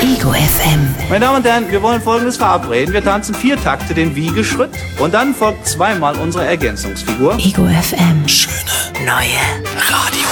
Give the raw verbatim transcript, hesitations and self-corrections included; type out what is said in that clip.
Ego F M. Meine Damen und Herren, wir wollen Folgendes verabreden. Wir tanzen vier Takte den Wiegeschritt und dann folgt zweimal unsere Ergänzungsfigur. Ego F M. Schöne Neue Radio.